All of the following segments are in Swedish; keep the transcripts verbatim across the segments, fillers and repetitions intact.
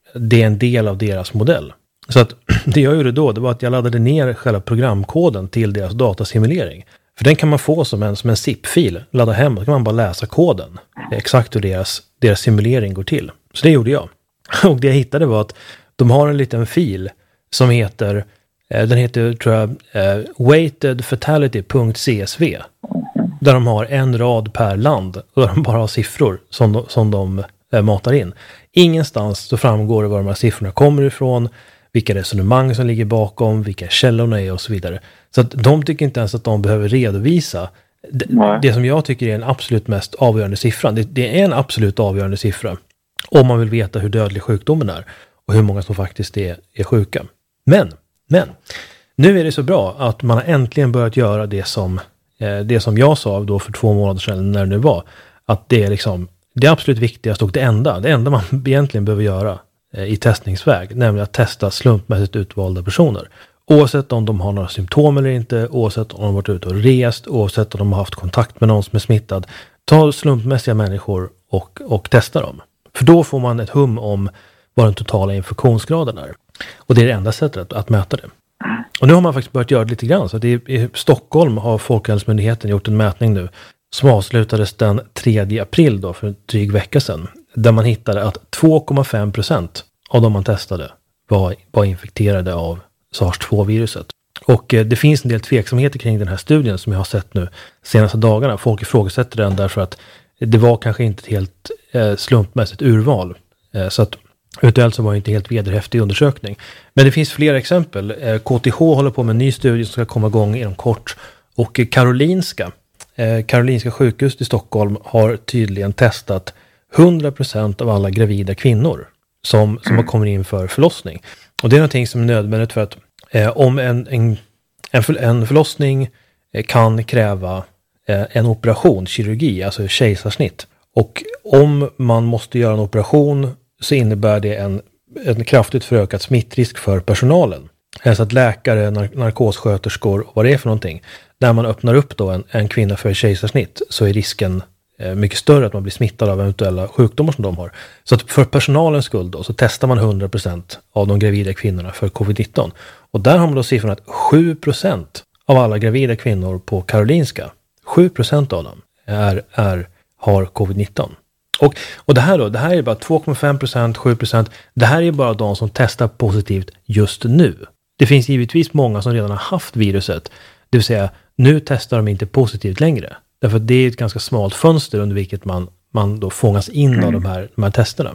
det är en del av deras modell. Så att det jag gjorde då, det var att jag laddade ner själva programkoden till deras datasimulering. För den kan man få som en, som en zip-fil, ladda hem, och kan man bara läsa koden. Det är exakt hur deras, deras simulering går till. Så det gjorde jag. Och det jag hittade var att de har en liten fil som heter, eh, den heter tror jag, eh, weighted fatality punkt c s v. Där de har en rad per land och där de bara har siffror som de, som de eh, matar in. Ingenstans så framgår det var de här siffrorna kommer ifrån, vilka resonemang som ligger bakom, vilka källorna är och så vidare. Så att de tycker inte ens att de behöver redovisa det, det som jag tycker är en absolut mest avgörande siffra. Det, det är en absolut avgörande siffra om man vill veta hur dödlig sjukdomen är och hur många som faktiskt är, är sjuka. Men, men, nu är det så bra att man har äntligen börjat göra det som, eh, det som jag sa då för två månader sedan när det nu var. Att det är liksom det absolut viktigaste och det enda, det enda man egentligen behöver göra eh, i testningsväg, nämligen att testa slumpmässigt utvalda personer. Oavsett om de har några symptom eller inte, oavsett om de har varit ute och rest, oavsett om de har haft kontakt med någon som är smittad. Ta slumpmässiga människor och, och testa dem. För då får man ett hum om vad den totala infektionsgraden är. Och det är det enda sättet att, att mäta det. Och nu har man faktiskt börjat göra det lite grann. Så att i, i Stockholm har Folkhälsomyndigheten gjort en mätning nu som avslutades den tredje april då, för en dryg vecka sedan. Där man hittade att två komma fem procent av de man testade var, var infekterade av SARS två-viruset. Och eh, det finns en del tveksamheter kring den här studien som jag har sett nu senaste dagarna. Folk ifrågasätter den därför att det var kanske inte ett helt eh, slumpmässigt urval. Eh, så att eventuellt så var det inte helt vederhäftig undersökning. Men det finns flera exempel. Eh, K T H håller på med en ny studie som ska komma igång inom kort. Och eh, Karolinska, eh, Karolinska sjukhus i Stockholm har tydligen testat hundra procent av alla gravida kvinnor som, som har kommit in för förlossning. Och det är någonting som är nödvändigt för att eh, om en, en, en, för, en förlossning eh, kan kräva eh, en operation, kirurgi, alltså kejsarsnitt. Och om man måste göra en operation så innebär det en, en kraftigt förökad smittrisk för personalen. Alltså att läkare, nar- narkossköterskor och vad det är för någonting. När man öppnar upp då en, en kvinna för kejsarsnitt så är risken mycket större att man blir smittad av eventuella sjukdomar som de har. Så att för personalens skull då så testar man hundra procent av de gravida kvinnorna för covid nitton. Och där har man då siffran att sju procent av alla gravida kvinnor på Karolinska, sju procent av dem är, är, har covid nitton. Och, och det här då, det här är bara två komma fem procent, sju procent. Det här är bara de som testar positivt just nu. Det finns givetvis många som redan har haft viruset. Det vill säga, nu testar de inte positivt längre. Därför att det är ett ganska smalt fönster under vilket man, man då fångas in mm. av de här, de här testerna.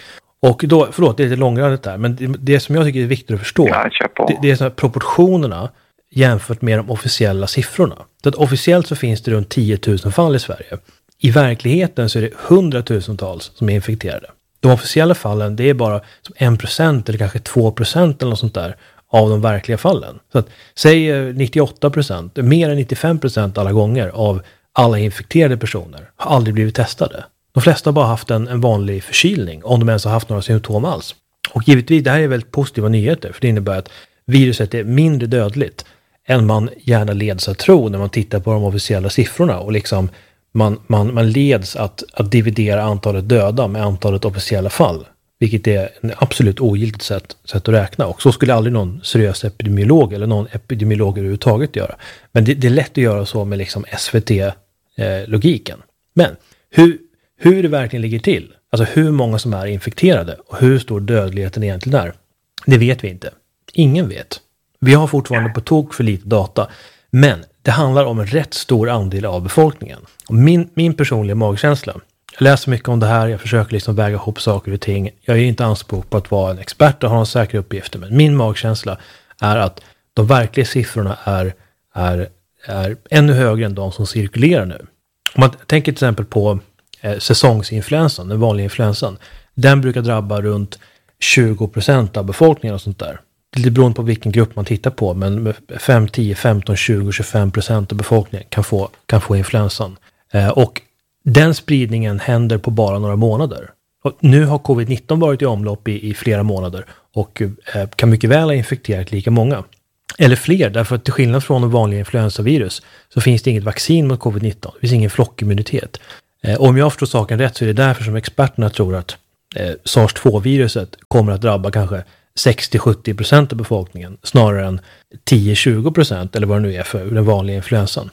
Och då, förlåt, det är lite långrandigt där, men det, det som jag tycker är viktigt att förstå, ja, det, det är så här proportionerna jämfört med de officiella siffrorna. Så att officiellt så finns det runt tio tusen fall i Sverige. I verkligheten så är det hundratusentals som är infekterade. De officiella fallen, det är bara som en procent eller kanske två procent eller något sånt där av de verkliga fallen. Så att, säg nittioåtta procent, mer än nittiofem procent alla gånger av alla infekterade personer har aldrig blivit testade. De flesta har bara haft en, en vanlig förkylning, om de ens har haft några symptom alls. Och givetvis, det här är väldigt positiva nyheter, för det innebär att viruset är mindre dödligt än man gärna leds att tro när man tittar på de officiella siffrorna. Och liksom man, man, man leds att, att dividera antalet döda med antalet officiella fall. Vilket är en absolut ogiltigt sätt, sätt att räkna. Och så skulle aldrig någon seriös epidemiolog eller någon epidemiolog överhuvudtaget göra. Men det, det är lätt att göra så med liksom S V T-logiken. Men hur, hur det verkligen ligger till, alltså hur många som är infekterade och hur stor dödligheten egentligen är, det vet vi inte. Ingen vet. Vi har fortfarande på tok för lite data. Men det handlar om en rätt stor andel av befolkningen. Och min, min personliga magkänsla, jag läser mycket om det här, jag försöker liksom väga ihop saker och ting. Jag är inte anspråk på att vara en expert och ha några säkra uppgifter, men min magkänsla är att de verkliga siffrorna är, är, är ännu högre än de som cirkulerar nu. Om man tänker till exempel på eh, säsongsinfluensan, den vanliga influensan, den brukar drabba runt tjugo procent av befolkningen och sånt där. Det beror på vilken grupp man tittar på, men fem, tio, femton, tjugo, tjugofem procent av befolkningen kan få, kan få influensan. Eh, och den spridningen händer på bara några månader. Och nu har covid nitton varit i omlopp i, i flera månader och eh, kan mycket väl ha infekterat lika många. Eller fler, därför att till skillnad från en vanlig influensavirus så finns det inget vaccin mot covid nitton. Det finns ingen flockimmunitet. Eh, och om jag förstår saken rätt så är det därför som experterna tror att eh, SARS två-viruset kommer att drabba kanske sextio till sjuttio procent av befolkningen snarare än tio till tjugo procent eller vad det nu är för den vanliga influensan.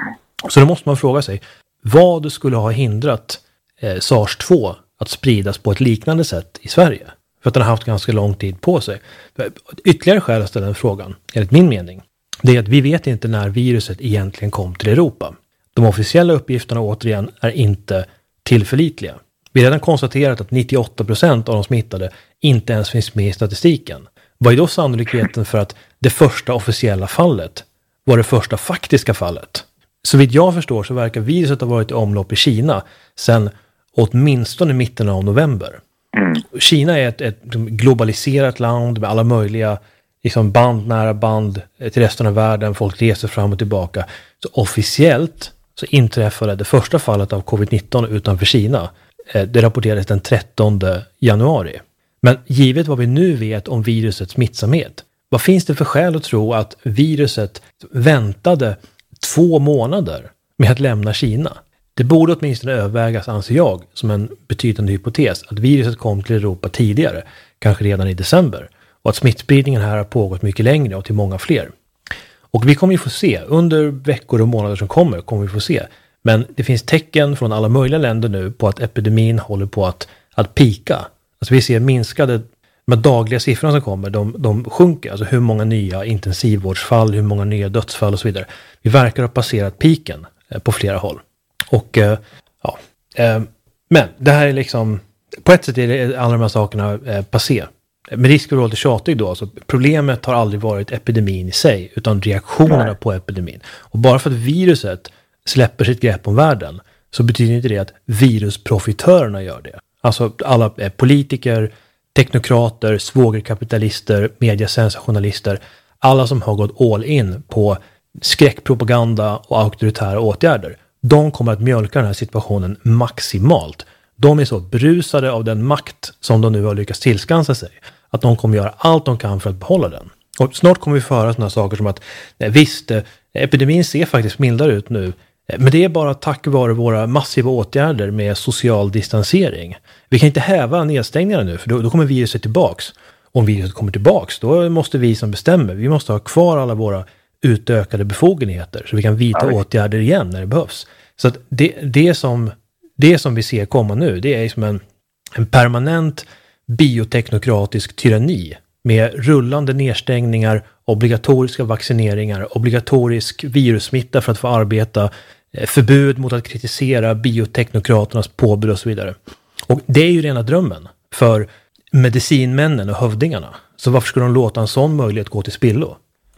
Så då måste man fråga sig, vad skulle ha hindrat eh, SARS två att spridas på ett liknande sätt i Sverige? För att den har haft ganska lång tid på sig. Ytterligare skäl att ställa den frågan, enligt min mening, det är att vi vet inte när viruset egentligen kom till Europa. De officiella uppgifterna återigen är inte tillförlitliga. Vi har redan konstaterat att nittioåtta procent av de smittade inte ens finns med i statistiken. Vad är då sannolikheten för att det första officiella fallet var det första faktiska fallet? Så vitt jag förstår så verkar viruset ha varit i omlopp i Kina sedan åtminstone mitten av november. Mm. Kina är ett, ett globaliserat land med alla möjliga liksom band, nära band till resten av världen. Folk reser fram och tillbaka. Så officiellt så inträffade det första fallet av covid nitton utanför Kina. Det rapporterades den trettonde januari. Men givet vad vi nu vet om virusets smittsamhet, vad finns det för skäl att tro att viruset väntade två månader med att lämna Kina? Det borde åtminstone övervägas, anser jag, som en betydande hypotes att viruset kom till Europa tidigare, kanske redan i december, och att smittspridningen här har pågått mycket längre och till många fler. Och vi kommer ju få se, under veckor och månader som kommer, kommer vi få se. Men det finns tecken från alla möjliga länder nu på att epidemin håller på att, att pika. Alltså vi ser minskade, de dagliga siffrorna som kommer, de, de sjunker. Alltså hur många nya intensivvårdsfall, hur många nya dödsfall och så vidare. Vi verkar ha passerat piken eh, på flera håll. Och eh, ja, eh, men det här är liksom, på ett sätt är det alla de här sakerna eh, passé. Med risk för att vara lite tjatig då, så problemet har aldrig varit epidemin i sig, utan reaktionerna Nej. på epidemin. Och bara för att viruset släpper sitt grepp om världen så betyder inte det att virusprofitörerna gör det. Alltså alla eh, politiker, teknokrater, svågerkapitalister, mediasensationalister, alla som har gått all in på skräckpropaganda och auktoritära åtgärder, de kommer att mjölka den här situationen maximalt. De är så brusade av den makt som de nu har lyckats tillskansa sig att de kommer göra allt de kan för att behålla den. Och snart kommer vi föra sådana saker som att eh, visst, eh, epidemin ser faktiskt mildare ut nu, eh, men det är bara tack vare våra massiva åtgärder med social distansering. Vi kan inte häva nedstängningarna nu, för då, då kommer viruset tillbaks. Om viruset kommer tillbaks, då måste vi som bestämmer, vi måste ha kvar alla våra utökade befogenheter så vi kan vidta ja. åtgärder igen när det behövs. Så att det, det, som, det som vi ser komma nu, det är som en, en permanent bioteknokratisk tyranni med rullande nedstängningar, obligatoriska vaccineringar, obligatorisk virussmitta för att få arbeta, förbud mot att kritisera bioteknokraternas påbud och så vidare. Och det är ju rena drömmen för medicinmännen och hövdingarna. Så varför skulle de låta en sån möjlighet gå till spillo?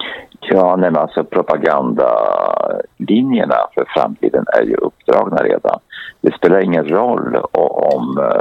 Ja, nej, men alltså propagandalinjerna för framtiden är ju uppdragna redan. Det spelar ingen roll om uh,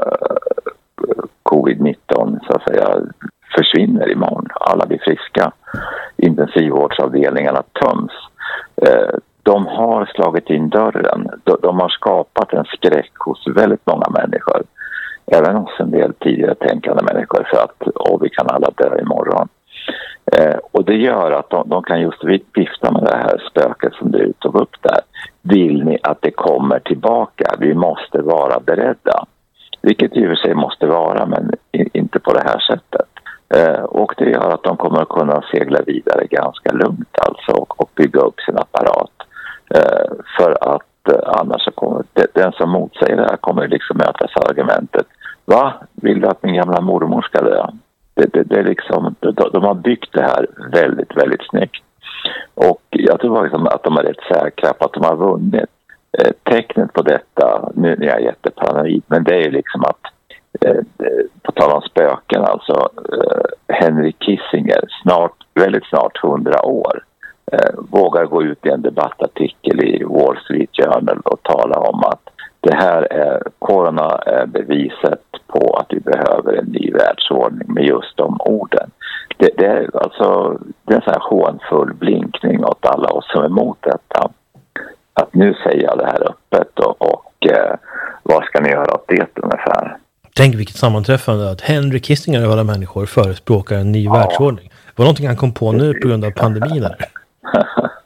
covid nitton så att säga försvinner imorgon. Alla blir friska. Intensivvårdsavdelningarna töms. Uh, de har slagit in dörren. De, de har skapat en skräck hos väldigt många människor. Även hos en del tidigare tänkande människor för att oh, vi kan alla dö imorgon. Eh, och det gör att de, de kan just vifta med det här spöket som du tog upp där. Vill ni att det kommer tillbaka? Vi måste vara beredda. Vilket i och för sig måste vara, men i, inte på det här sättet. Eh, och det gör att de kommer att kunna segla vidare ganska lugnt alltså och, och bygga upp sin apparat. Eh, för att eh, annars så kommer det, den som motsäger det här kommer liksom mötas argumentet. Va? Vill du att min gamla mormor ska dö? Det, det, det är liksom, de, de har byggt det här väldigt, väldigt snyggt. Och jag tror liksom att de är rätt säkra på att de har vunnit. Eh, tecknet på detta, nu är jag jätteparanoid, men det är ju liksom att eh, på tal om spöken, alltså eh, Henry Kissinger, snart, väldigt snart hundra år, eh, vågar gå ut i en debattartikel i Wall Street Journal och tala om att det här är, corona är beviset på att vi behöver en ny världsordning med just de orden. Det, det är alltså det är en sån här hånfull blinkning åt alla oss som är emot detta. Att nu säger jag det här öppet och, och eh, vad ska ni göra åt det ungefär? Tänk vilket sammanträffande att Henry Kissinger av alla människor förespråkar en ny ja. världsordning. Var någonting han kom på nu på grund av pandemin eller?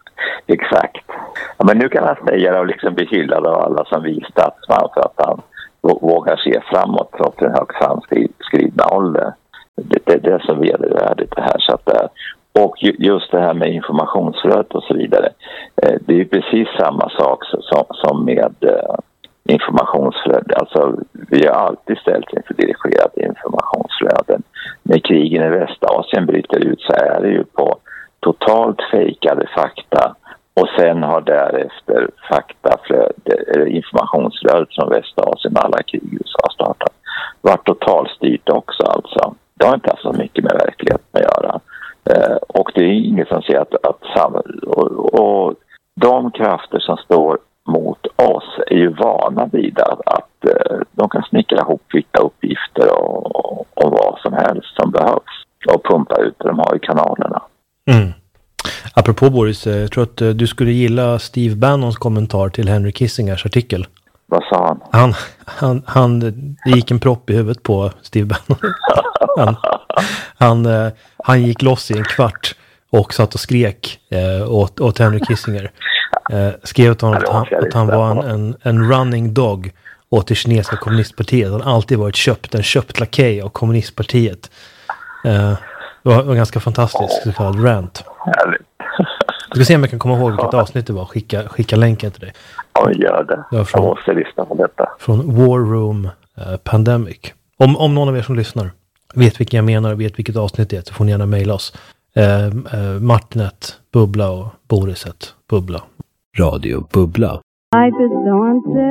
Exakt. Ja, men nu kan han säga det och liksom bli hyllad av alla som vice statsman för att han vågar se framåt trots en högt framskridna ålder. Det, det, det är så vedervärdigt det här. Så att, och just det här med informationsflödet och så vidare. Det är ju precis samma sak som, som med informationsflöde. Alltså, vi har alltid ställt inför dirigerat informationsflöden. När krigen i Västasien bryter ut så är det ju på totalt fejkade fakta. Och sen har därefter faktaflöde, informationsflödet från Västasien, alla krig U S A startat, varit totalstyrt också alltså. Det har inte haft så mycket med verkligheten att göra. Eh, och det är inget som säger att, att sam- och, och de krafter som står mot oss är ju vana vid att, att eh, de kan snickra ihop vilka uppgifter och, och, och vad som helst som behövs och pumpa ut det de har i kanalerna. Mm. Apropå Boris, jag tror att du skulle gilla Steve Bannons kommentar till Henry Kissingers artikel. Vad sa han? Han, han, han det gick en propp i huvudet på Steve Bannon. Han, han, han gick loss i en kvart och satt och skrek eh, åt, åt Henry Kissinger. Eh, skrev till honom att han, att han var en, en, en running dog åt det kinesiska kommunistpartiet. Han har alltid varit köpt, en köpt lakej av kommunistpartiet. Eh, det var, var ganska fantastiskt, så kallad rant. Härligt. Du ska se om jag kan komma ihåg vilket avsnitt det var. Skicka, skicka länken till dig. Ja, gör det. det var från, jag måste lyssna på detta. Från War Room uh, Pandemic. Om, om någon av er som lyssnar vet vilken jag menar och vet vilket avsnitt det är, så får ni gärna mejla oss. Uh, uh, Martinet, Bubbla och Boriset, Bubbla. Radio Bubbla.